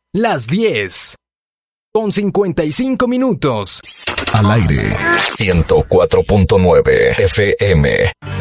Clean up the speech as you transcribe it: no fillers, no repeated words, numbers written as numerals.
Las 10 con 55 minutos. Al aire, 104.9 FM.